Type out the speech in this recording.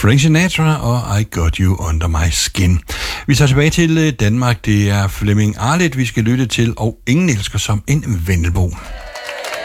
Frank Sinatra og I Got You Under My Skin. Vi tager tilbage til Danmark. Det er Flemming Arlit, vi skal lytte til, og Ingen elsker som en Vendelbo.